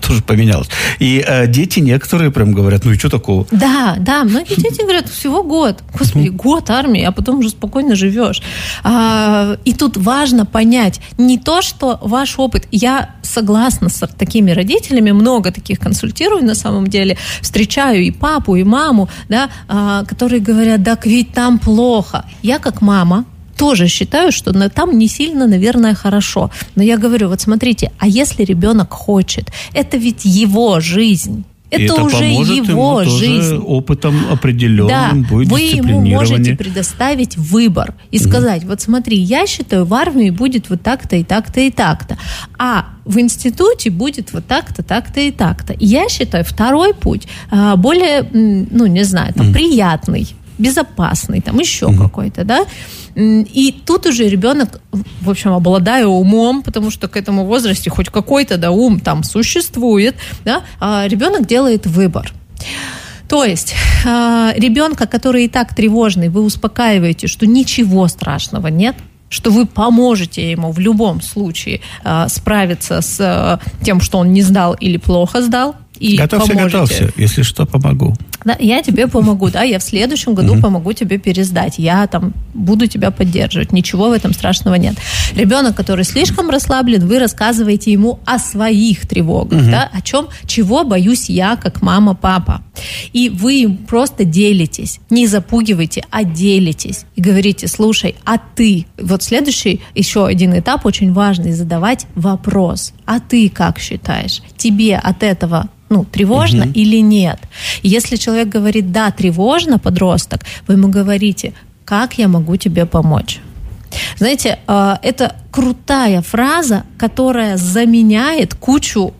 тоже поменялось. И дети некоторые прям говорят, ну и что такого? Да, многие дети говорят, всего год. Господи, год армии, а потом уже спокойно живешь. И тут важно понять не то, что ваш опыт. Я согласна с такими родителями, много таких консультирую на самом деле, встречаю и папу, и маму, да, которые говорят, да ведь там плохо. Я как мама тоже считаю, что там не сильно, наверное, хорошо. Но я говорю, вот смотрите, а если ребенок хочет, это ведь его жизнь. Это уже его жизнь. Опытом определенным, да, будет вы ему можете предоставить выбор и сказать, вот смотри, я считаю, в армии будет вот так-то и так-то и так-то, а в институте будет вот так-то, так-то и так-то. И я считаю, второй путь более, приятный, безопасный, там еще какой-то, да. И тут уже ребенок, в общем, обладая умом, потому что к этому возрасте хоть какой-то ум там существует, да, ребенок делает выбор. То есть ребенка, который и так тревожный, вы успокаиваете, что ничего страшного нет, что вы поможете ему в любом случае справиться с тем, что он не сдал или плохо сдал. И готовься, если что, помогу. Да, я тебе помогу, да, я в следующем году помогу тебе пересдать, я там буду тебя поддерживать, ничего в этом страшного нет. Ребенок, который слишком расслаблен, вы рассказываете ему о своих тревогах, да, чего боюсь я, как мама, папа. И вы им просто делитесь, не запугивайте, а делитесь. И говорите, слушай, а ты, вот следующий, еще один этап очень важный, задавать вопрос. А ты как считаешь, тебе от этого тревожно или нет? Если человек говорит, да, тревожно, подросток, вы ему говорите, как я могу тебе помочь? Знаете, это крутая фраза, которая заменяет кучу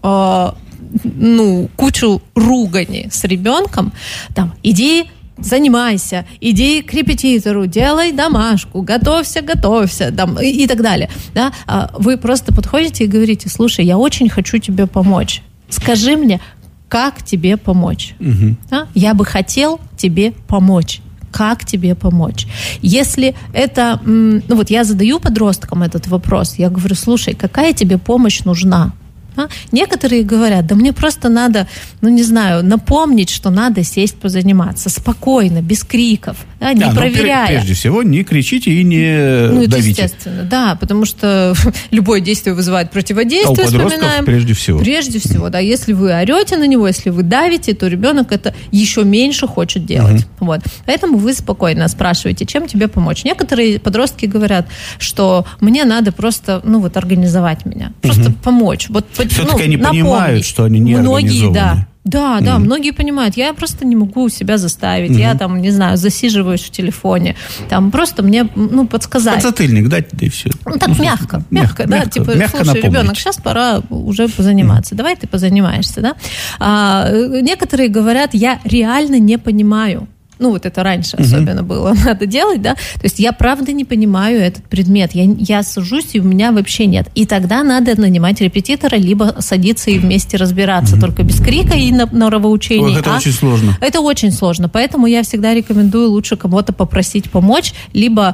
ругани с ребенком. Там, иди занимайся, иди к репетитору, делай домашку, готовься, там, и так далее. Да? Вы просто подходите и говорите, слушай, я очень хочу тебе помочь. Скажи мне, как тебе помочь? Да? Я бы хотел тебе помочь. Как тебе помочь? Если это... я задаю подросткам этот вопрос. Я говорю, слушай, какая тебе помощь нужна? Некоторые говорят, да мне просто надо, напомнить, что надо сесть позаниматься спокойно, без криков, да, не проверяя. Прежде всего, не кричите и не давите. Естественно, да, потому что любое действие вызывает противодействие, у подростков вспоминаем. Прежде всего, да, если вы орете на него, если вы давите, то ребенок это еще меньше хочет делать. Вот. Поэтому вы спокойно спрашиваете, чем тебе помочь. Некоторые подростки говорят, что мне надо просто, организовать меня, просто помочь. Все-таки они понимают, что они не организованы. Да, многие понимают. Я просто не могу себя заставить. Я там, засиживаюсь в телефоне. Там просто мне, подсказать. Подзатыльник дать, да и все. Мягко, да. Типа, слушай, напомнить. Ребенок, сейчас пора уже позаниматься. Давай ты позанимаешься, да. Некоторые говорят, я реально не понимаю. Это раньше особенно было, надо делать, да, то есть я правда не понимаю этот предмет, я сажусь, и у меня вообще нет. И тогда надо нанимать репетитора, либо садиться и вместе разбираться, только без крика и норовоучения. Это очень сложно. Это очень сложно, поэтому я всегда рекомендую лучше кого-то попросить помочь, либо,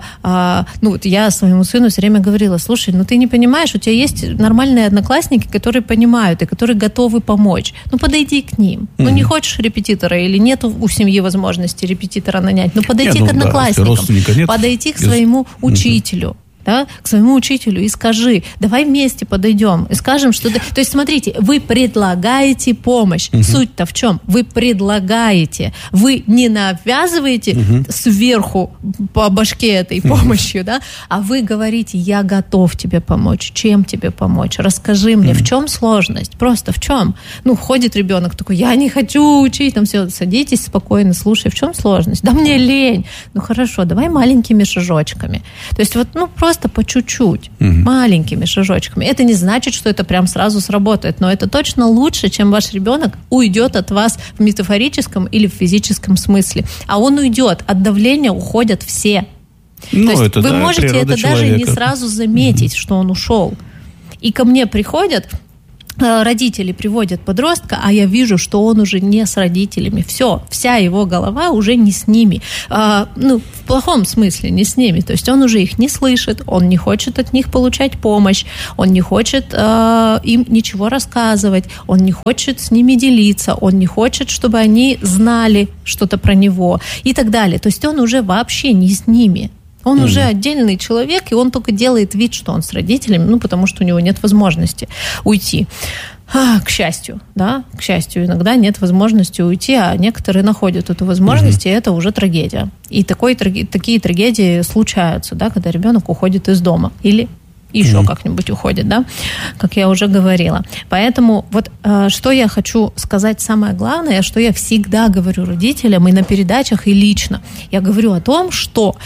я своему сыну все время говорила, слушай, ты не понимаешь, у тебя есть нормальные одноклассники, которые понимают и которые готовы помочь, подойди к ним. Не хочешь репетитора или нет у семьи возможности репетитора нанять, подойти к одноклассникам, подойти к своему учителю. Да, к своему учителю и скажи, давай вместе подойдем и скажем, что... То есть, смотрите, вы предлагаете помощь. Суть-то в чем? Вы предлагаете. Вы не навязываете сверху по башке этой помощью, да, а вы говорите, я готов тебе помочь. Чем тебе помочь? Расскажи мне, в чем сложность? Просто в чем? Ходит ребенок такой, я не хочу учить. Там все, садитесь спокойно, слушай, в чем сложность? Да мне лень. Хорошо, давай маленькими шажочками. То есть, просто по чуть-чуть, маленькими шажочками. Это не значит, что это прям сразу сработает, но это точно лучше, чем ваш ребенок уйдет от вас в метафорическом или в физическом смысле. А он уйдет, от давления уходят все. То есть вы можете это даже не сразу заметить, что он ушел. И ко мне приходят родители приводят подростка, а я вижу, что он уже не с родителями. Все, вся его голова уже не с ними. В плохом смысле не с ними. То есть он уже их не слышит, он не хочет от них получать помощь, он не хочет им ничего рассказывать, он не хочет с ними делиться, он не хочет, чтобы они знали что-то про него и так далее. То есть он уже вообще не с ними. Он уже отдельный человек, и он только делает вид, что он с родителями, потому что у него нет возможности уйти. К счастью, иногда нет возможности уйти, а некоторые находят эту возможность, и это уже трагедия. И такие трагедии случаются, когда ребенок уходит из дома или еще как-нибудь уходит, как я уже говорила. Поэтому что я хочу сказать самое главное, что я всегда говорю родителям и на передачах, и лично. Я говорю о том, что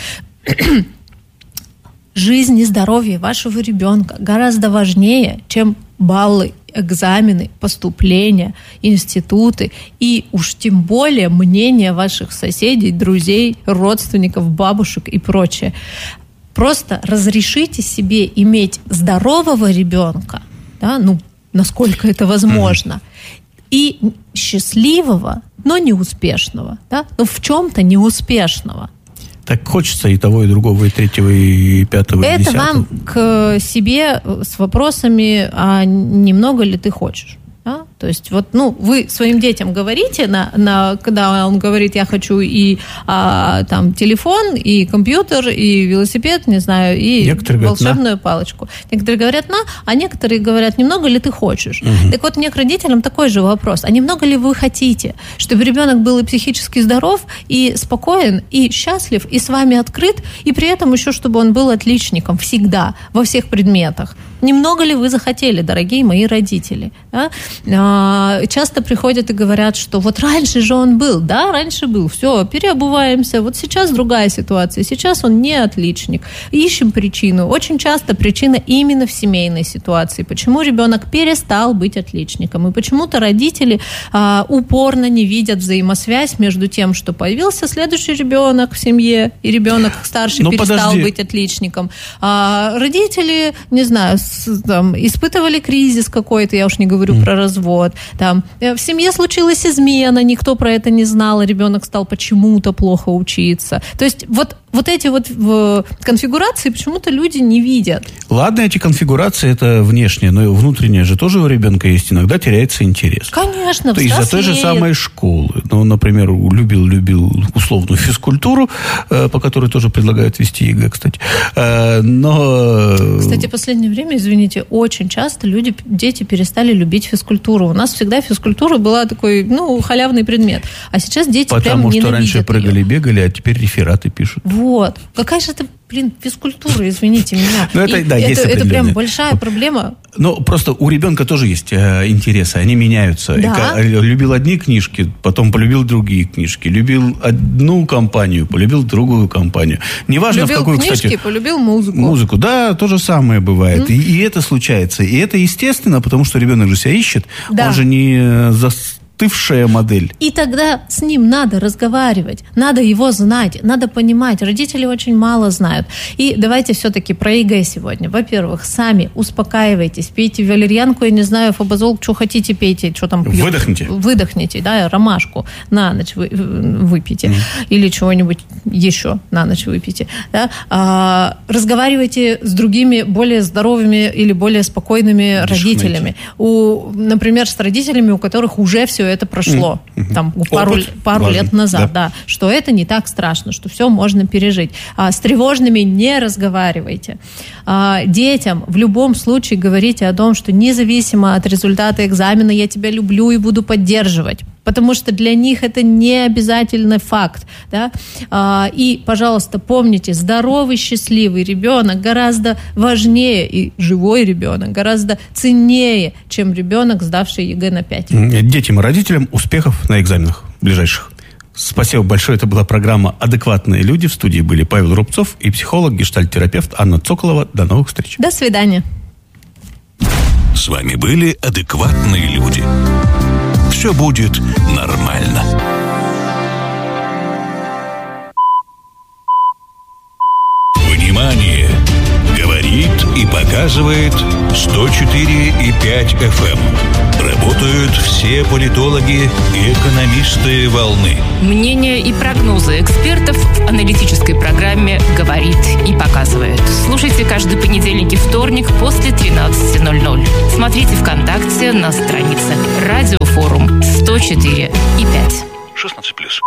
жизнь и здоровье вашего ребенка гораздо важнее, чем баллы, экзамены, поступления, институты и уж тем более мнение ваших соседей, друзей, родственников, бабушек и прочее. Просто разрешите себе иметь здорового ребенка, насколько это возможно, и счастливого, но неуспешного, но в чем-то неуспешного. Так хочется и того, и другого, и третьего, и пятого, и десятого. Это вам к себе с вопросами, а немного ли ты хочешь? То есть вы своим детям говорите, когда он говорит, я хочу и телефон, и компьютер, и велосипед, не знаю, и некоторые волшебную палочку. Некоторые говорят а некоторые говорят, немного ли ты хочешь? Так вот, мне к родителям такой же вопрос. А немного ли вы хотите, чтобы ребенок был и психически здоров, и спокоен, и счастлив, и с вами открыт, и при этом еще, чтобы он был отличником всегда, во всех предметах? Немного ли вы захотели, дорогие мои родители? Часто приходят и говорят, что раньше же он был. Да, раньше был. Все, переобуваемся. Сейчас другая ситуация. Сейчас он не отличник. Ищем причину. Очень часто причина именно в семейной ситуации. Почему ребенок перестал быть отличником? И почему-то родители упорно не видят взаимосвязь между тем, что появился следующий ребенок в семье, и ребенок старший перестал быть отличником. Родители, не знаю, испытывали кризис какой-то, я уж не говорю про развод. В семье случилась измена, никто про это не знал, и ребенок стал почему-то плохо учиться. То есть эти конфигурации почему-то люди не видят. Ладно, эти конфигурации это внешние, но внутреннее же тоже у ребенка есть. Иногда теряется интерес. Конечно, то из-за той же самой школы. Например, любил условную физкультуру, по которой тоже предлагают вести ЕГЭ, кстати. Кстати, в последнее время, извините, очень часто дети перестали любить физкультуру. У нас всегда физкультура была такой, халявный предмет. А сейчас дети прям ненавидят ее. Потому что раньше прыгали, бегали, а теперь рефераты пишут. Какая же это, физкультура, извините меня. Есть это прям большая проблема. Просто у ребенка тоже есть интересы, они меняются. Да. Любил одни книжки, потом полюбил другие книжки. Любил одну компанию, полюбил другую компанию. Неважно, любил в какую, книжки, кстати... полюбил музыку. Музыку, да, то же самое бывает. И это случается. И это естественно, потому что ребенок же себя ищет. Да. Он же не застывшая модель. И тогда с ним надо разговаривать, надо его знать, надо понимать. Родители очень мало знают. И давайте все-таки про ЕГЭ сегодня. Во-первых, сами успокаивайтесь, пейте валерьянку, я не знаю, фабазол, что хотите, пейте, что там пьют. Выдохните, ромашку на ночь выпейте. Или чего-нибудь еще на ночь выпейте. Да? Разговаривайте с другими более здоровыми или более спокойными родителями. Например, с родителями, у которых уже все это прошло пару лет назад, да, что это не так страшно, что все можно пережить. С тревожными не разговаривайте. Детям в любом случае говорите о том, что независимо от результата экзамена я тебя люблю и буду поддерживать. Потому что для них это не обязательный факт. Да? И, пожалуйста, помните, здоровый, счастливый ребенок гораздо важнее, и живой ребенок гораздо ценнее, чем ребенок, сдавший ЕГЭ на 5. Детям и родителям успехов на экзаменах ближайших. Спасибо большое. Это была программа «Адекватные люди». В студии были Павел Рубцов и психолог, гештальт-терапевт Анна Цоколова. До новых встреч. До свидания. С вами были «Адекватные люди». Все будет нормально. Внимание! Говорит и показывает показывает 104,5 FM. Работают все политологи и экономисты волны. Мнения и прогнозы экспертов в аналитической программе «Говорит и показывает». Слушайте каждый понедельник и вторник после 13:00. Смотрите ВКонтакте на странице «Радиофорум 104,5». 16+.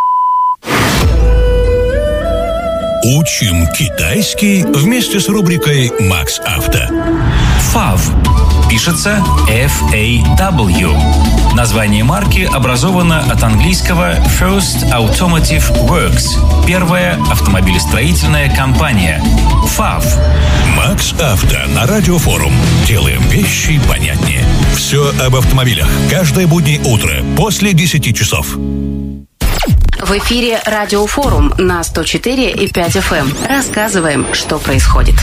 Учим китайский вместе с рубрикой «Макс Авто». FAW. Пишется FAW. Название марки образовано от английского First Automotive Works. Первая автомобилестроительная компания. FAW. «Макс Авто» на Радиофорум. Делаем вещи понятнее. Все об автомобилях. Каждое буднее утро после 10 часов. В эфире Радиофорум на 104,5 FM. Рассказываем, что происходит.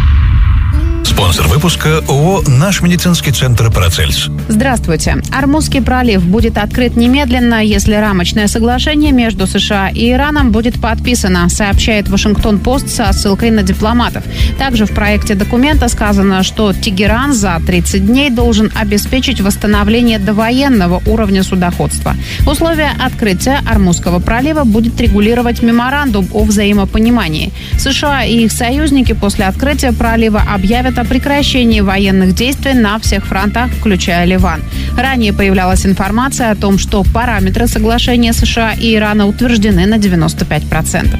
Спонсор выпуска ООО «Наш медицинский центр Парацельс». Здравствуйте. Ормузский пролив будет открыт немедленно, если рамочное соглашение между США и Ираном будет подписано, сообщает Вашингтон-Пост со ссылкой на дипломатов. Также в проекте документа сказано, что Тегеран за 30 дней должен обеспечить восстановление довоенного уровня судоходства. Условия открытия Ормузского пролива будет регулировать меморандум о взаимопонимании. США и их союзники после открытия пролива объявят о прекращении военных действий на всех фронтах, включая Ливан. Ранее появлялась информация о том, что параметры соглашения США и Ирана утверждены на 95%.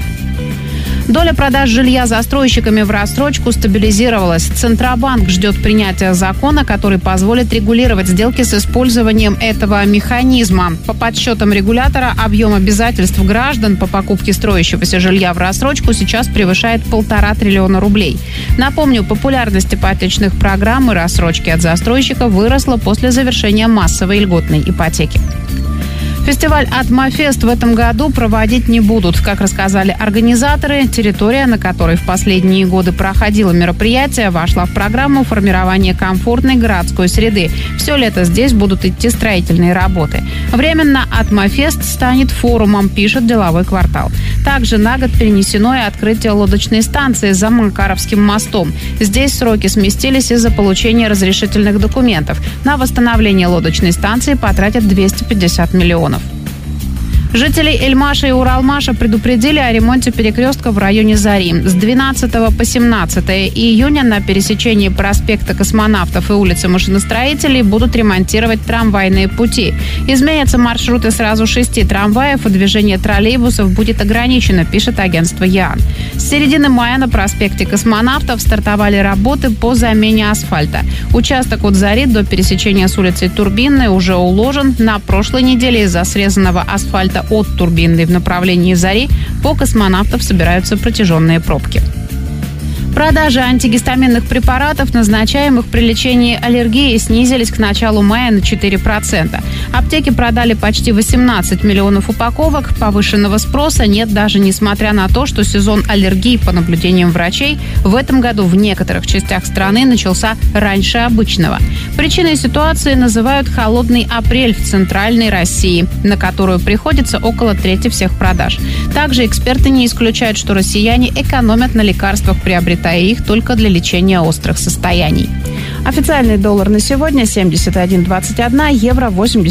Доля продаж жилья застройщиками в рассрочку стабилизировалась. Центробанк ждет принятия закона, который позволит регулировать сделки с использованием этого механизма. По подсчетам регулятора, объем обязательств граждан по покупке строящегося жилья в рассрочку сейчас превышает 1,5 триллиона рублей. Напомню, популярность ипотечных программ и рассрочки от застройщика выросла после завершения массовой льготной ипотеки. Фестиваль «Атмофест» в этом году проводить не будут. Как рассказали организаторы, территория, на которой в последние годы проходило мероприятие, вошла в программу формирования комфортной городской среды. Все лето здесь будут идти строительные работы. Временно «Атмофест» станет форумом, пишет «Деловой квартал». Также на год перенесено и открытие лодочной станции за Макаровским мостом. Здесь сроки сместились из-за получения разрешительных документов. На восстановление лодочной станции потратят 250 миллионов. Жителей Эльмаша и Уралмаша предупредили о ремонте перекрестка в районе Зари. С 12 по 17 июня на пересечении проспекта Космонавтов и улицы Машиностроителей будут ремонтировать трамвайные пути. Изменятся маршруты сразу 6 трамваев, и движение троллейбусов будет ограничено, пишет агентство ЯН. С середины мая на проспекте Космонавтов стартовали работы по замене асфальта. Участок от Зари до пересечения с улицей Турбинной уже уложен. На прошлой неделе из-за срезанного асфальта от Турбинной в направлении Зари по Космонавтов собираются протяженные пробки. Продажи антигистаминных препаратов, назначаемых при лечении аллергии, снизились к началу мая на 4%. Аптеки продали почти 18 миллионов упаковок. Повышенного спроса нет даже несмотря на то, что сезон аллергии, по наблюдениям врачей, в этом году в некоторых частях страны начался раньше обычного. Причиной ситуации называют холодный апрель в центральной России, на которую приходится около трети всех продаж. Также эксперты не исключают, что россияне экономят на лекарствах, приобретая их только для лечения острых состояний. Официальный доллар на сегодня 71,21, евро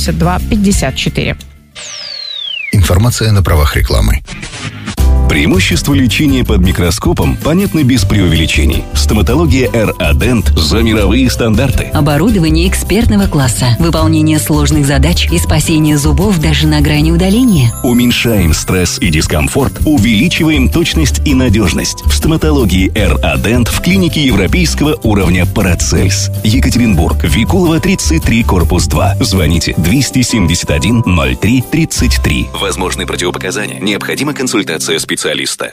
82,54. Информация на правах рекламы. Преимущества лечения под микроскопом понятны без преувеличений. Стоматология R-Adent за мировые стандарты. Оборудование экспертного класса, выполнение сложных задач и спасение зубов даже на грани удаления. Уменьшаем стресс и дискомфорт, увеличиваем точность и надежность. В стоматологии R-Adent в клинике европейского уровня Парацельс. Екатеринбург, Викулова, 33, корпус 2. Звоните 271 03 33. Возможны противопоказания. Необходима консультация специалиста.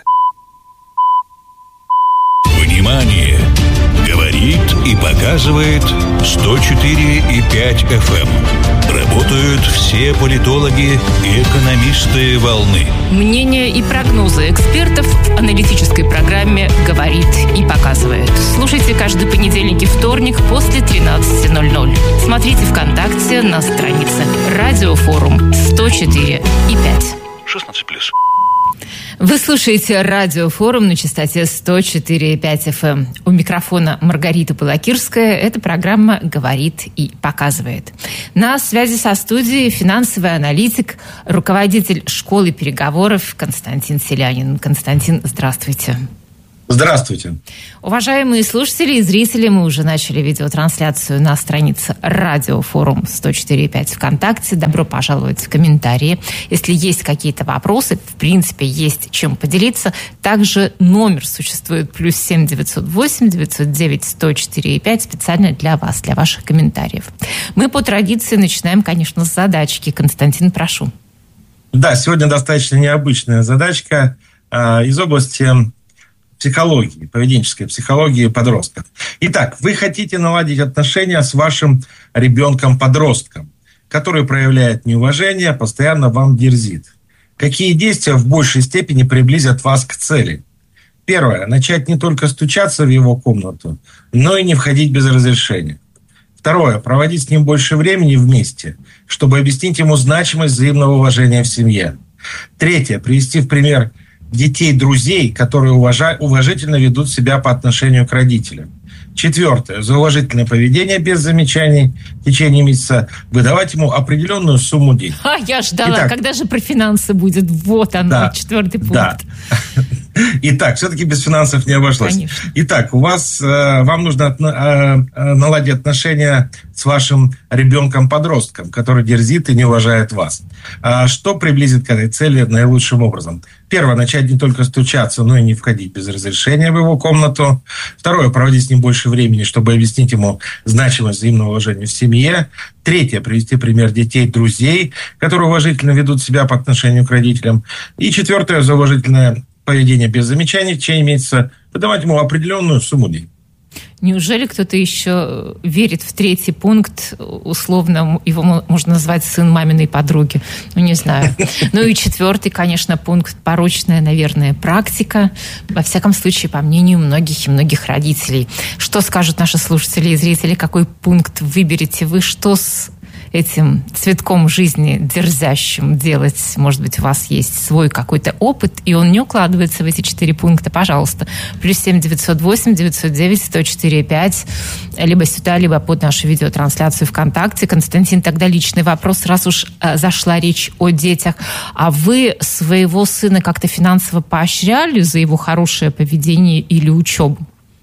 Внимание! Говорит и показывает 104,5 FM. Работают все политологи и экономисты волны. Мнения и прогнозы экспертов в аналитической программе «Говорит и показывает». Слушайте каждый понедельник и вторник после 13:00. Смотрите ВКонтакте на странице «Радиофорум 104,5». 16+. Вы слушаете радиофорум на частоте 104,5 FM. У микрофона Маргарита Балакирская. Эта программа «Говорит и показывает». На связи со студией финансовый аналитик, руководитель школы переговоров Константин Селянин. Константин, здравствуйте. Здравствуйте. Уважаемые слушатели и зрители, мы уже начали видеотрансляцию на странице радиофорум 104,5 ВКонтакте. Добро пожаловать в комментарии. Если есть какие-то вопросы, в принципе, есть чем поделиться. Также номер существует +7 908 909 104,5 специально для вас, для ваших комментариев. Мы по традиции начинаем, конечно, с задачки. Константин, прошу. Да, сегодня достаточно необычная задачка из области психологии, поведенческой психологии подростков. Итак, вы хотите наладить отношения с вашим ребенком-подростком, который проявляет неуважение, постоянно вам дерзит. Какие действия в большей степени приблизят вас к цели? Первое. Начать не только стучаться в его комнату, но и не входить без разрешения. Второе. Проводить с ним больше времени вместе, чтобы объяснить ему значимость взаимного уважения в семье. Третье. Привести в пример детей-друзей, которые уважительно ведут себя по отношению к родителям. Четвертое. За уважительное поведение без замечаний в течение месяца выдавать ему определенную сумму денег. Я ждала. Итак, когда же про финансы будет? Вот оно, да, 4-й пункт. Да. Итак, все-таки без финансов не обошлось. Конечно. Итак, вам нужно наладить отношения с вашим ребенком-подростком, который дерзит и не уважает вас. Что приблизит к этой цели наилучшим образом? Первое, начать не только стучаться, но и не входить без разрешения в его комнату. Второе, проводить с ним больше времени, чтобы объяснить ему значимость взаимного уважения в семье. Третье, привести пример детей-друзей, которые уважительно ведут себя по отношению к родителям. И четвертое, за уважительное поведение без замечаний в течение месяца выдавать ему определенную сумму денег. Неужели кто-то еще верит в 3-й пункт? Условно, его можно назвать сын маминой подруги. Ну, не знаю. Ну и 4-й, конечно, пункт. Порочная, наверное, практика. Во всяком случае, по мнению многих и многих родителей. Что скажут наши слушатели и зрители? Какой пункт выберете вы? Что с этим цветком жизни дерзящим делать? Может быть, у вас есть свой какой-то опыт, и он не укладывается в эти 4 пункта. Пожалуйста. +7 908 909 104,5. Либо сюда, либо под нашу видеотрансляцию ВКонтакте. Константин, тогда личный вопрос, раз уж зашла речь о детях. А вы своего сына как-то финансово поощряли за его хорошее поведение или учебу?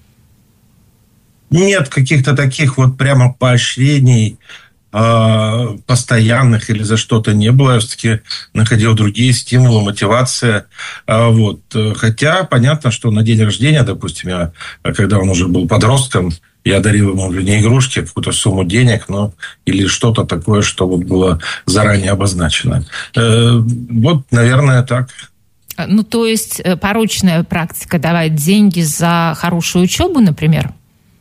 Нет каких-то таких вот прямо поощрений постоянных или за что-то не было. Я все-таки находил другие стимулы, мотивация. Вот. Хотя понятно, что на день рождения, допустим, когда он уже был подростком, я дарил ему не игрушки, а какую-то сумму денег, или что-то такое, что вот было заранее обозначено. Вот, наверное, так. Ну, то есть порочная практика давать деньги за хорошую учебу, например?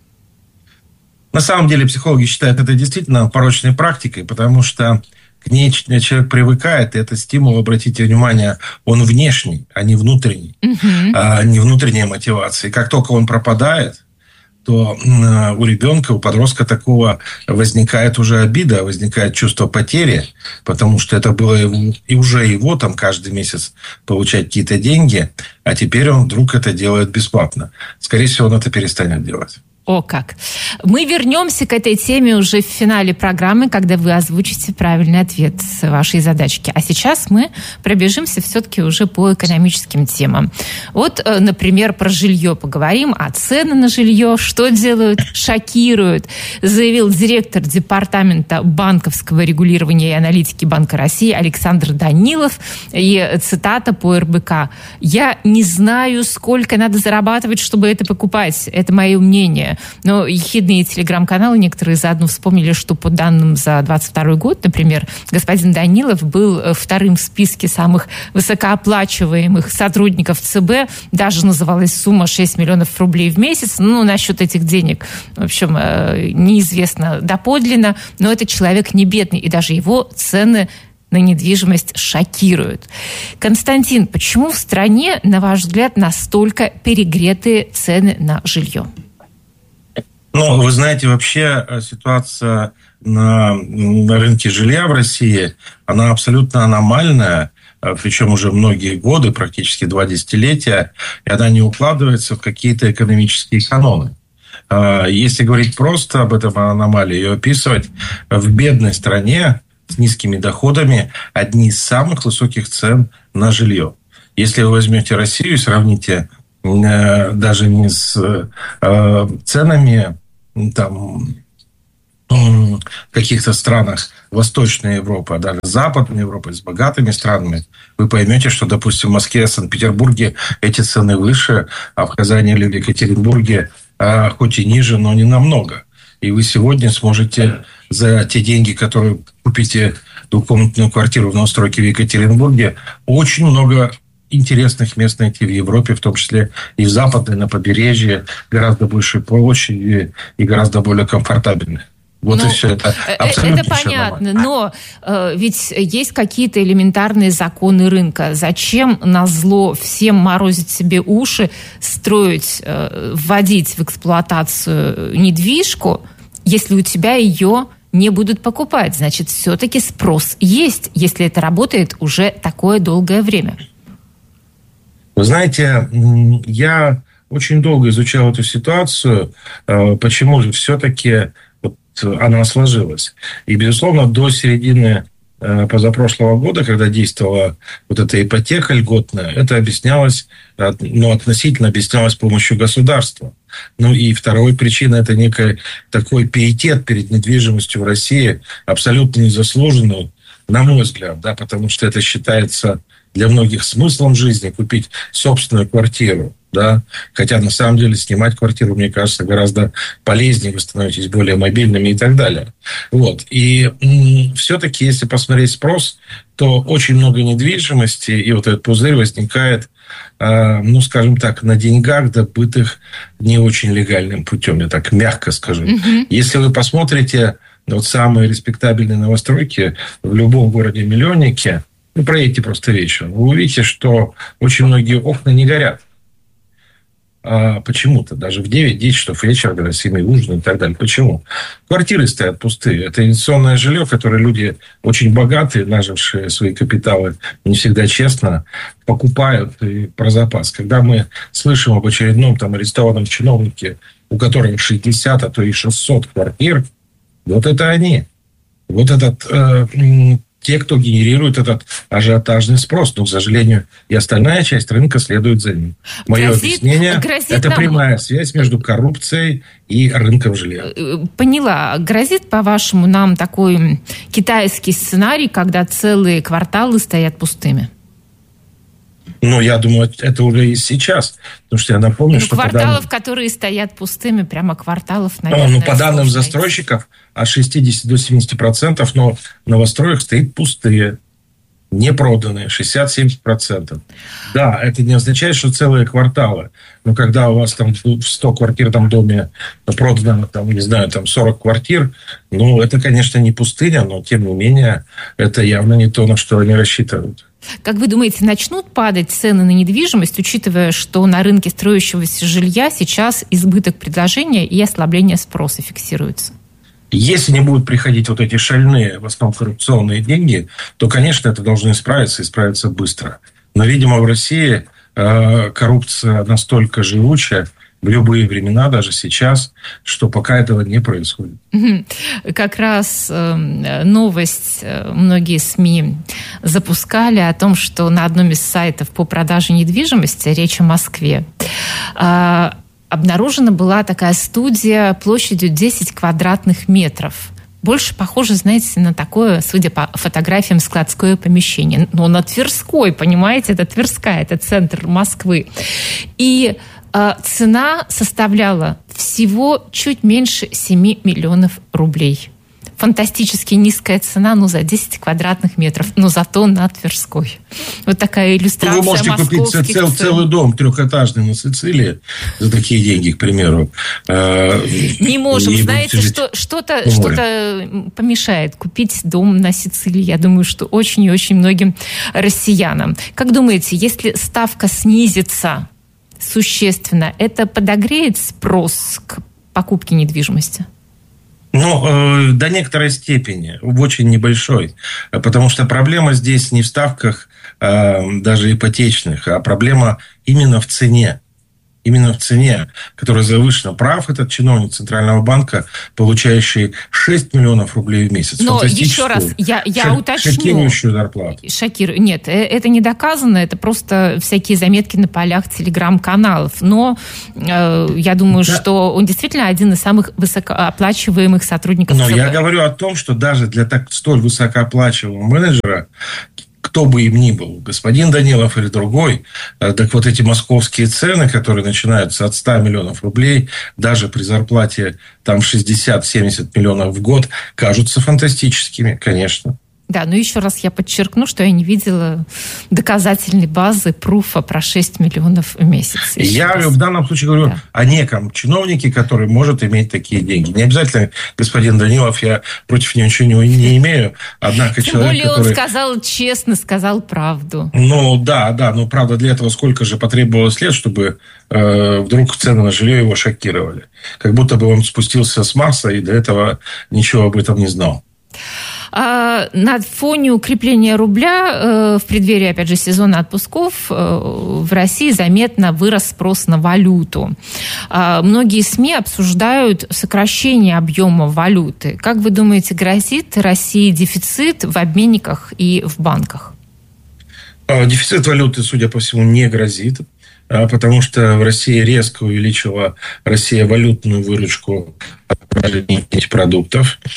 На самом деле психологи считают это действительно порочной практикой, потому что к ней человек привыкает, и это стимул, обратите внимание, он внешний, а не внутренний, не внутренняя мотивация. И как только он пропадает, то у ребенка, у подростка такого возникает уже обида, возникает чувство потери, потому что это было и уже его там каждый месяц получать какие-то деньги, а теперь он вдруг это делает бесплатно. Скорее всего, он это перестанет делать. О, как. Мы вернемся к этой теме уже в финале программы, когда вы озвучите правильный ответ вашей задачки. А сейчас мы пробежимся все-таки уже по экономическим темам. Вот, например, про жилье поговорим, а цены на жилье, что делают? Шокируют, заявил директор департамента банковского регулирования и аналитики Банка России Александр Данилов. И цитата по РБК. «Я не знаю, сколько надо зарабатывать, чтобы это покупать. Это мое мнение». Но ехидные телеграм-каналы некоторые заодно вспомнили, что по данным за 2022 год, например, господин Данилов был 2-м в списке самых высокооплачиваемых сотрудников ЦБ. Даже называлась сумма 6 миллионов рублей в месяц. Ну, насчет этих денег, в общем, неизвестно доподлинно, но этот человек не бедный, и даже его цены на недвижимость шокируют. Константин, почему в стране, на ваш взгляд, настолько перегретые цены на жилье? Ну, вы знаете, вообще ситуация на рынке жилья в России, она абсолютно аномальная, причем уже многие годы, практически 2 десятилетия, и она не укладывается в какие-то экономические каноны. Если говорить просто об этом аномалии, ее описывать, в бедной стране с низкими доходами одни из самых высоких цен на жилье. Если вы возьмете Россию и сравните даже не с ценами там, в каких-то странах Восточной Европы, а даже Западной Европы, с богатыми странами, вы поймете, что, допустим, в Москве, Санкт-Петербурге эти цены выше, а в Казани или в Екатеринбурге хоть и ниже, но не намного. И вы сегодня сможете за те деньги, которые купите двухкомнатную квартиру в новостройке в Екатеринбурге, очень много интересных мест найти в Европе, в том числе и в Западной, на побережье, гораздо большей площади и гораздо более комфортабельных. Вот и все. Это абсолютно это понятно, но ведь есть какие-то элементарные законы рынка. Зачем назло всем морозить себе уши, строить, вводить в эксплуатацию недвижку, если у тебя ее не будут покупать? Значит, все-таки спрос есть, если это работает уже такое долгое время. Вы знаете, я очень долго изучал эту ситуацию, почему же все-таки она сложилась. И, безусловно, до середины позапрошлого года, когда действовала вот эта ипотека льготная, это объяснялось, относительно объяснялось с помощью государства. Ну и второй причиной это некий такой пиетет перед недвижимостью в России, абсолютно незаслуженный, на мой взгляд, да, потому что это считается для многих смыслом жизни купить собственную квартиру. Да? Хотя, на самом деле, снимать квартиру, мне кажется, гораздо полезнее, вы становитесь более мобильными и так далее. Вот. И все-таки, если посмотреть спрос, то очень много недвижимости, и вот этот пузырь возникает, скажем так, на деньгах, добытых не очень легальным путем, я так мягко скажу. Если вы посмотрите вот самые респектабельные новостройки в любом городе-миллионнике, проедьте просто вечером, вы увидите, что очень многие окна не горят. Почему-то. Даже в 9-10 часов вечера, когда семьи ужинают и так далее. Почему? Квартиры стоят пустые. Это инвестиционное жилье, которое люди очень богатые, нажившие свои капиталы не всегда честно, покупают и про запас. Когда мы слышим об очередном там арестованном чиновнике, у которого 60, а то и 600 квартир, вот это они. Вот этот... те, кто генерирует этот ажиотажный спрос. Но, к сожалению, и остальная часть рынка следует за ним. Мое объяснение – это прямая связь между коррупцией и рынком жилья. Поняла. Грозит, по-вашему, нам такой китайский сценарий, когда целые кварталы стоят пустыми? Я думаю, это уже и сейчас. Потому что я напомню, что... Кварталов, которые стоят пустыми, прямо кварталов, наверное... по данным застройщиков, от 60 до 70%, но новостроек стоит пустые, не проданные, 60-70%. Да, это не означает, что целые кварталы. Но когда у вас там в 100 квартирном доме продано, 40 квартир, это, конечно, не пустыня, но, тем не менее, это явно не то, на что они рассчитывают. Как вы думаете, начнут падать цены на недвижимость, учитывая, что на рынке строящегося жилья сейчас избыток предложения и ослабление спроса фиксируется? Если не будут приходить вот эти шальные, в основном коррупционные деньги, то, конечно, это должно исправиться быстро. Но, видимо, в России коррупция настолько живучая, в любые времена, даже сейчас, что пока этого не происходит. Как раз новость многие СМИ запускали о том, что на одном из сайтов по продаже недвижимости, речь о Москве, обнаружена была такая студия площадью 10 квадратных метров. Больше похоже, знаете, на такое, судя по фотографиям, складское помещение. Но на Тверской, понимаете, это Тверская, это центр Москвы. И цена составляла всего чуть меньше 7 миллионов рублей. Фантастически низкая цена, за 10 квадратных метров, но зато на Тверской. Вот такая иллюстрация московских цен. Вы можете купить целый дом трехэтажный на Сицилии за такие деньги, к примеру. Не можем. Знаете, что-то помешает купить дом на Сицилии. Я думаю, что очень и очень многим россиянам. Как думаете, если ставка снизится существенно, это подогреет спрос к покупке недвижимости? Ну, до некоторой степени, в очень небольшой. Потому что проблема здесь не в ставках даже ипотечных, а проблема именно в цене. Именно в цене, которая завышена. Прав этот чиновник Центрального банка, получающий 6 миллионов рублей в месяц. Но еще раз, я уточню. Шокирующую зарплату. Нет, это не доказано, это просто всякие заметки на полях телеграм-каналов. Но я думаю, что он действительно один из самых высокооплачиваемых сотрудников ЦБ. Но я говорю о том, что даже для столь высокооплачиваемого менеджера, кто бы им ни был, господин Данилов или другой, так вот эти московские цены, которые начинаются от 100 миллионов рублей, даже при зарплате там 60-70 миллионов в год, кажутся фантастическими, конечно. Да, но еще раз я подчеркну, что я не видела доказательной базы, пруфа про 6 миллионов в месяц. Я в данном случае говорю о неком чиновнике, который может иметь такие деньги. Не обязательно господин Данилов, я против него ничего не имею. Однако тем более он сказал честно, сказал правду. Ну да, но правда для этого сколько же потребовалось лет, чтобы вдруг цены на жилье его шокировали. Как будто бы он спустился с Марса и до этого ничего об этом не знал. На фоне укрепления рубля в преддверии, опять же, сезона отпусков в России заметно вырос спрос на валюту. Многие СМИ обсуждают сокращение объема валюты. Как вы думаете, грозит России дефицит в обменниках и в банках? Дефицит валюты, судя по всему, не грозит, потому что в России резко увеличила валютную выручку продуктов.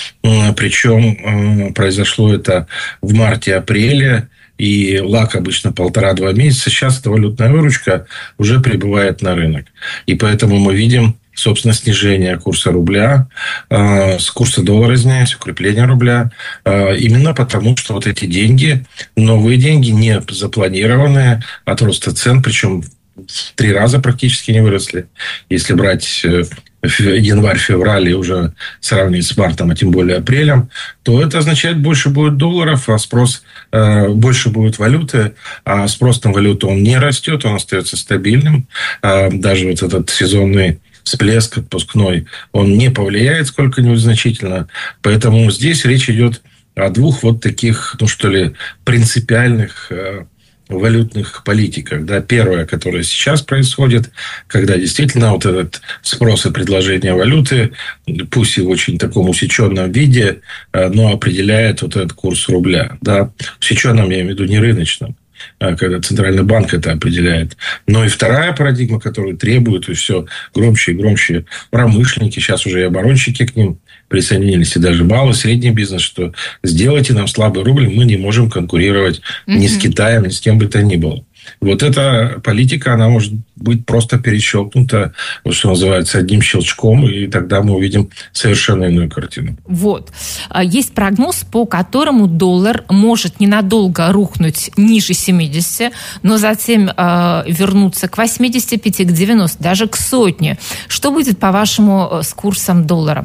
Причем произошло это в марте-апреле, и лаг обычно 1,5-2 месяца. Сейчас эта валютная выручка уже прибывает на рынок. И поэтому мы видим, собственно, снижение курса рубля, с курса доллара, укрепление рубля, именно потому, что вот эти деньги, новые деньги, не запланированные от роста цен, причем в 3 раза практически не выросли. Если брать январь-февраль и уже сравнить с мартом, а тем более апрелем, то это означает, больше будет долларов, а спрос больше будет валюты, а спрос на валюту он не растет, он остается стабильным. Даже вот этот сезонный всплеск отпускной, он не повлияет сколько-нибудь значительно. Поэтому здесь речь идет о 2 вот таких, принципиальных валютных политиках. Да. Первое, которое сейчас происходит, когда действительно вот этот спрос и предложение валюты, пусть и в очень таком усеченном виде, но определяет вот этот курс рубля. Да. Усеченном, я имею в виду, не рыночном, когда Центральный банк это определяет. Но и вторая парадигма, которую требуют и все громче и громче промышленники, сейчас уже и оборонщики к ним присоединились, и даже малый, средний бизнес, что сделайте нам слабый рубль, мы не можем конкурировать ни с Китаем, ни с кем бы то ни было. Вот эта политика, она может быть просто перещелкнута, вот что называется, одним щелчком, и тогда мы увидим совершенно иную картину. Вот. Есть прогноз, по которому доллар может ненадолго рухнуть ниже 70, но затем вернуться к 85, к 90, даже к 100. Что будет, по-вашему, с курсом доллара?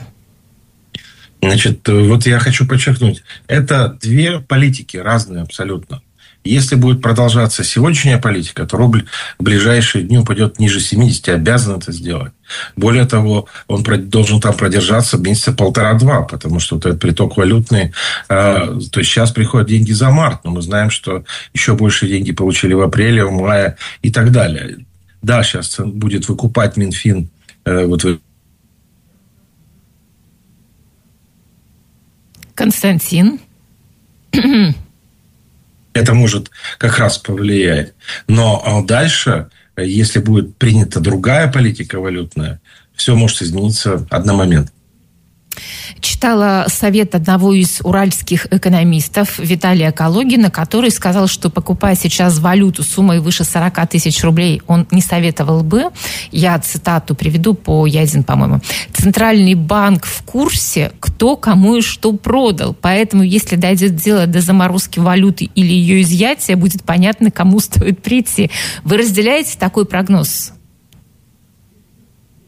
Значит, вот я хочу подчеркнуть, это 2 политики разные абсолютно. Если будет продолжаться сегодняшняя политика, то рубль в ближайшие дни упадет ниже 70, обязан это сделать. Более того, он должен там продержаться месяца 1,5-2, потому что вот этот приток валютный, то есть сейчас приходят деньги за март, но мы знаем, что еще больше деньги получили в апреле, в мае и так далее. Да, сейчас будет выкупать Минфин Константин. Это может как раз повлиять. Но дальше, если будет принята другая политика валютная, все может измениться одномоментно. Читала совет одного из уральских экономистов Виталия Калугина, который сказал, что покупая сейчас валюту суммой выше 40 тысяч рублей, он не советовал бы. Я цитату приведу по Ядин, по-моему. Центральный банк в курсе, кто кому и что продал. Поэтому, если дойдет дело до заморозки валюты или ее изъятия, будет понятно, кому стоит прийти. Вы разделяете такой прогноз?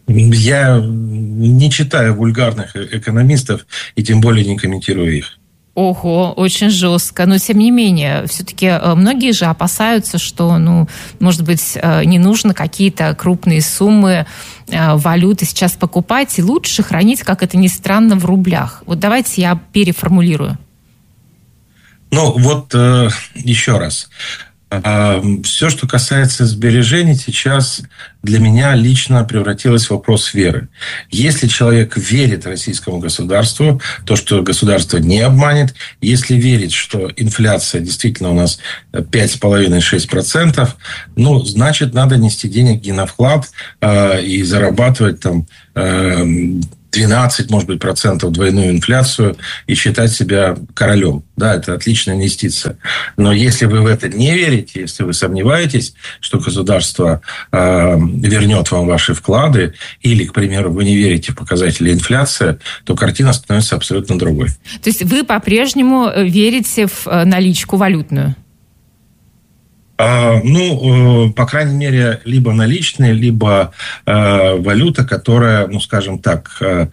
Я не читаю вульгарных экономистов и тем более не комментирую их. Ого, очень жестко. Но, тем не менее, все-таки многие же опасаются, что, может быть, не нужно какие-то крупные суммы валюты сейчас покупать, и лучше хранить, как это ни странно, в рублях. Вот давайте я переформулирую. Еще раз. Все, что касается сбережений, сейчас для меня лично превратилось в вопрос веры. Если человек верит российскому государству, то, что государство не обманет, если верить, что инфляция действительно у нас 5,5-6%, значит, надо нести деньги на вклад и зарабатывать 12, может быть, процентов двойную инфляцию и считать себя королем. Да, это отличная инвестиция. Но если вы в это не верите, если вы сомневаетесь, что государство вернет вам ваши вклады, или, к примеру, вы не верите в показатели инфляции, то картина становится абсолютно другой. То есть вы по-прежнему верите в наличку валютную? По крайней мере, либо наличные, либо валюта, которая, скажем так,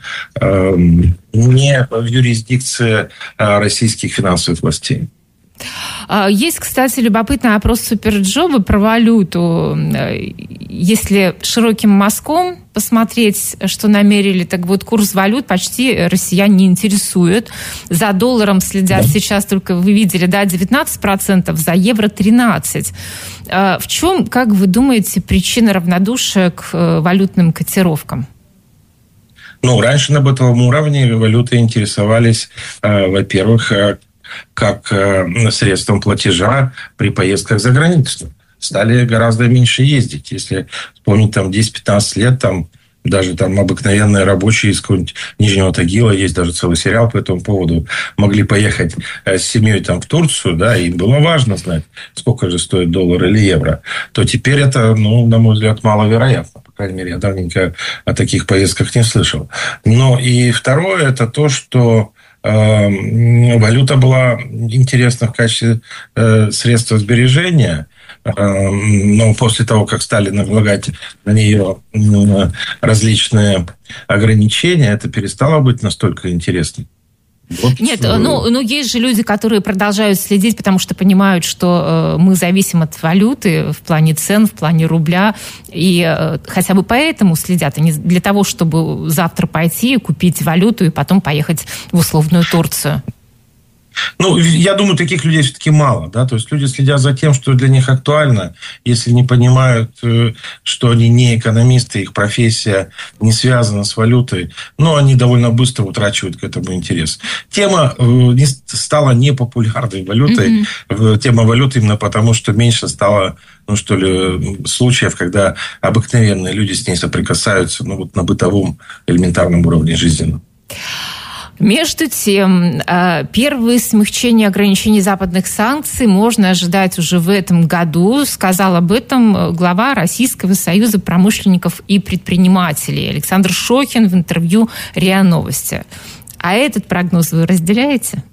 не в юрисдикции российских финансовых властей. Есть, кстати, любопытный опрос Суперджоба про валюту. Если широким мазком посмотреть, что намерили, так вот курс валют почти россиян не интересует. За долларом следят сейчас только, вы видели, 19%, за евро 13%. В чем, как вы думаете, причина равнодушия к валютным котировкам? Раньше на бытовом уровне валюты интересовались, во-первых, как средством платежа при поездках за границу. Стали гораздо меньше ездить. Если вспомнить 10-15 лет, даже обыкновенные рабочие из какого-нибудь Нижнего Тагила, есть даже целый сериал по этому поводу, могли поехать с семьей в Турцию, да, им было важно знать, сколько же стоит доллар или евро, то теперь это, на мой взгляд, маловероятно. По крайней мере, я давненько о таких поездках не слышал. Но и второе, это то, что валюта была интересна в качестве средства сбережения, но после того, как стали налагать на нее различные ограничения, это перестало быть настолько интересным. Нет, есть же люди, которые продолжают следить, потому что понимают, что мы зависим от валюты в плане цен, в плане рубля, и хотя бы поэтому следят, а не для того, чтобы завтра пойти, купить валюту и потом поехать в условную Турцию. Я думаю, таких людей все-таки мало. Да? То есть люди следят за тем, что для них актуально. Если не понимают, что они не экономисты, их профессия не связана с валютой, они довольно быстро утрачивают к этому интерес. Тема стала непопулярной валютой. Тема валюты именно потому, что меньше стало случаев, когда обыкновенные люди с ней соприкасаются на бытовом элементарном уровне жизни. Между тем, первые смягчения ограничений западных санкций можно ожидать уже в этом году. Сказал об этом глава Российского союза промышленников и предпринимателей Александр Шохин в интервью РИА Новости. А этот прогноз вы разделяете?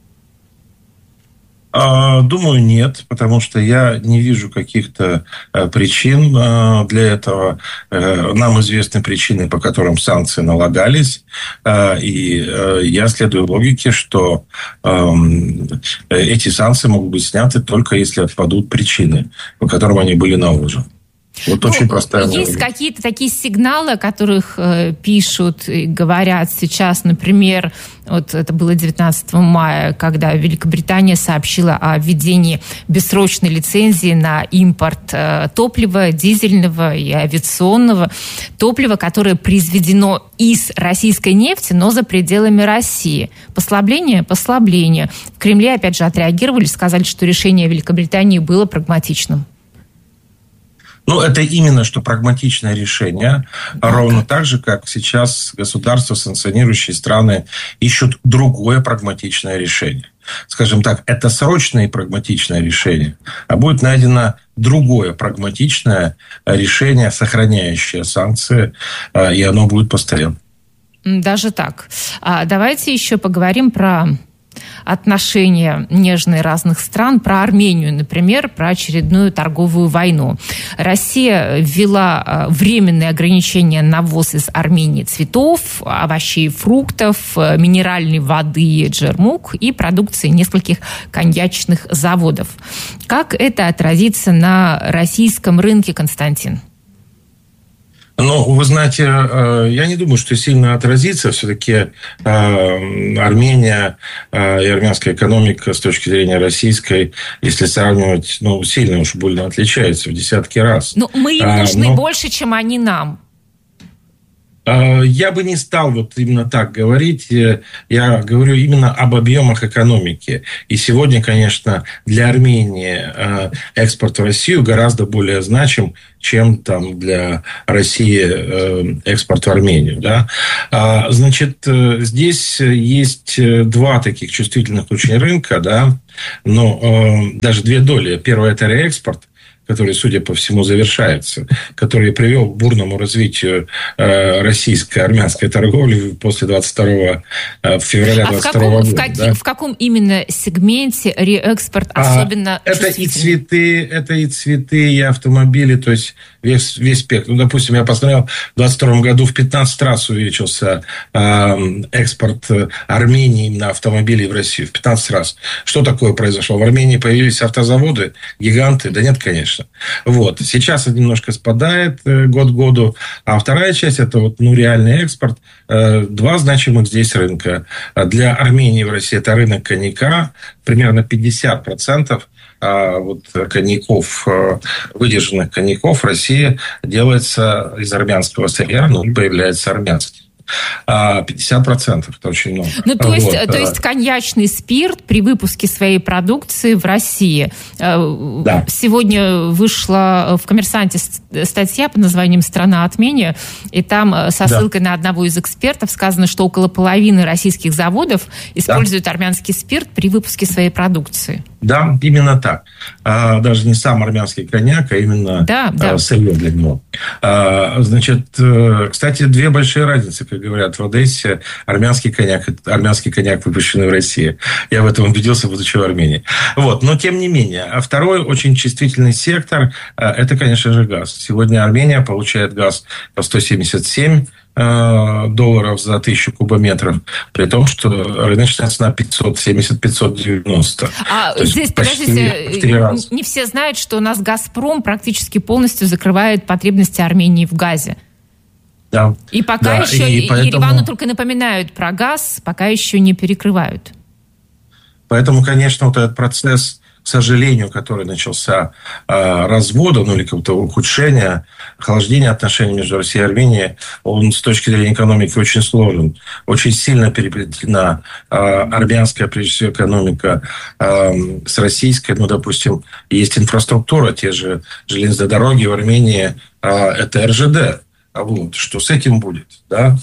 Думаю, нет, потому что я не вижу каких-то причин для этого. Нам известны причины, по которым санкции налагались, и я следую логике, что эти санкции могут быть сняты только если отпадут причины, по которым они были наложены. Очень простая есть логика. Какие-то такие сигналы, о которых пишут и говорят сейчас, например, это было 19 мая, когда Великобритания сообщила о введении бессрочной лицензии на импорт топлива, дизельного и авиационного топлива, которое произведено из российской нефти, но за пределами России. Послабление? Послабление. В Кремле, опять же, отреагировали, сказали, что решение Великобритании было прагматичным. Это именно что прагматичное решение, ровно так же, как сейчас государства, санкционирующие страны, ищут другое прагматичное решение. Скажем так, это срочное и прагматичное решение, а будет найдено другое прагматичное решение, сохраняющее санкции, и оно будет постоянно. Даже так. Давайте еще поговорим про отношения нежные разных стран, про Армению, например, про очередную торговую войну. Россия ввела временные ограничения на ввоз из Армении цветов, овощей, фруктов, минеральной воды «Джермук» и продукции нескольких коньячных заводов. Как это отразится на российском рынке, Константин? Ну, вы знаете, я не думаю, что сильно отразится. Все-таки Армения и армянская экономика с точки зрения российской, если сравнивать, сильно уж больно отличается в десятки раз. Но мы им нужны больше, чем они нам. Я бы не стал вот именно так говорить. Я говорю именно об объемах экономики. И сегодня, конечно, для Армении экспорт в Россию гораздо более значим, чем там для России экспорт в Армению. Да? Значит, здесь есть два таких чувствительных очень рынка, да? Даже две доли. Первое – это реэкспорт, который, судя по всему, завершается, который привел к бурному развитию российско-армянской торговли после 22 февраля 2022 года. В каком именно сегменте реэкспорт особенно чувствительный? Это и цветы, и автомобили, то есть весь спектр. Допустим, я посмотрел, в 2022 году в 15 раз увеличился экспорт Армении на автомобили в Россию. В 15 раз. Что такое произошло? В Армении появились автозаводы, гиганты? Да нет, конечно. Вот. Сейчас это немножко спадает год к году. А вторая часть – это реальный экспорт. Два значимых здесь рынка. Для Армении в России это рынок коньяка. Примерно 50% коньяков, выдержанных коньяков в России делается из армянского сырья, появляется армянский. 50% это очень много. То есть коньячный спирт при выпуске своей продукции в России. Да. Сегодня вышла в «Коммерсанте» статья под названием «Страна отмене», и там со ссылкой на одного из экспертов сказано, что около половины российских заводов используют армянский спирт при выпуске своей продукции. Да, именно так. Даже не сам армянский коньяк, а именно сырье для него. Значит, кстати, две большие разницы, как говорят в Одессе. Армянский коньяк, выпущенный в России. Я в этом убедился, будучи в Армении. Но тем не менее. А второй очень чувствительный сектор – это, конечно же, газ. Сегодня Армения получает газ по $177 за 1000 кубометров, при том, что рыночная цена 570-590. Здесь, подождите, не все знают, что у нас «Газпром» практически полностью закрывает потребности Армении в газе. Да. И пока еще Еревану только напоминают про газ, пока еще не перекрывают. Поэтому, конечно, этот процесс, к сожалению, который начался развода, или какого-то ухудшения, охлаждения отношений между Россией и Арменией, он с точки зрения экономики очень сложен. Очень сильно переплетена армянская, прежде всего, экономика с российской. Допустим, есть инфраструктура, те же железные дороги в Армении, это РЖД. Что с этим будет? Да?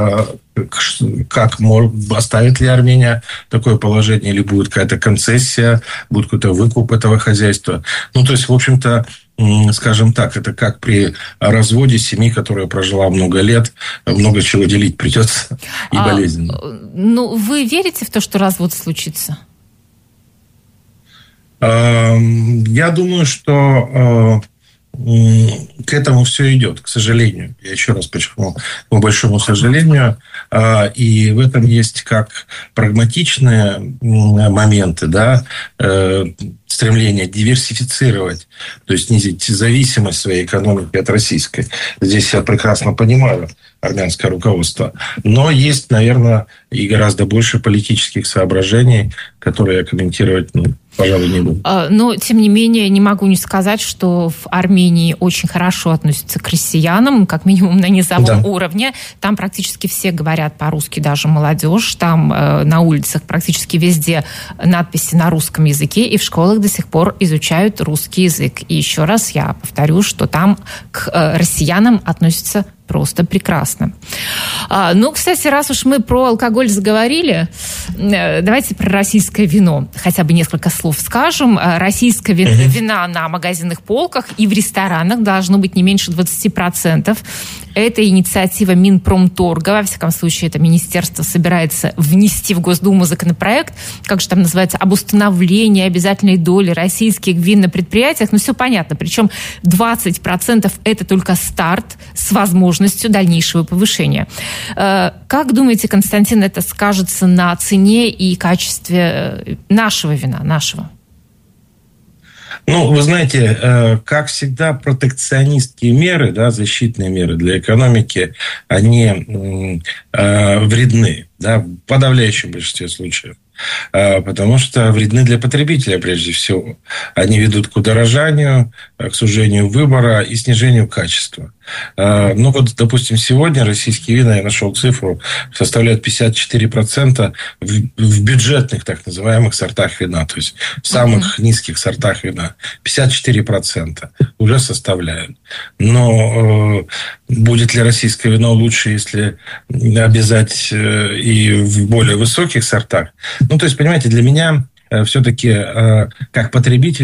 Оставит ли Армения такое положение, или будет какая-то концессия, будет какой-то выкуп этого хозяйства? То есть, в общем-то, скажем так, это как при разводе семьи, которая прожила много лет, много чего делить придется и болезненно. Вы верите в то, что развод случится? Я думаю, что к этому все идет, к сожалению. Я еще раз подчеркну, к большому сожалению. И в этом есть как прагматичные моменты, стремление диверсифицировать, то есть снизить зависимость своей экономики от российской. Здесь я прекрасно понимаю армянское руководство. Но есть, наверное, и гораздо больше политических соображений, которые я комментировать, пожалуй, не буду. Но, тем не менее, не могу не сказать, что в Армении очень хорошо относятся к россиянам, как минимум на низовом уровне. Там практически все говорят по-русски, даже молодежь. Там на улицах практически везде надписи на русском языке, и в школах до сих пор изучают русский язык. И еще раз я повторю, что там к россиянам относятся Просто прекрасно. Ну, кстати, раз уж мы про алкоголь заговорили, давайте про российское вино хотя бы несколько слов скажем. Российское вино на магазинных полках и в ресторанах должно быть не меньше 20%. Это инициатива Минпромторга. Во всяком случае, это министерство собирается внести в Госдуму законопроект, как же там называется, об установлении обязательной доли российских вин на предприятиях. Ну, все понятно. Причем 20% это только старт с возможностью дальнейшего повышения. Как думаете, Константин, это скажется на цене и качестве нашего вина, нашего? Ну, вы знаете, как всегда, протекционистские меры, да, защитные меры для экономики, они вредны, да, в подавляющем большинстве случаев. Потому что вредны для потребителя прежде всего. Они ведут к удорожанию, к сужению выбора и снижению качества. Ну вот, допустим, сегодня российские вина, я нашел цифру, составляют 54% в бюджетных так называемых сортах вина, то есть в самых низких сортах вина. 54% уже составляют. Но будет ли российское вино лучше, если обязать и в более высоких сортах? Ну, то есть, понимаете, для меня все-таки как потребитель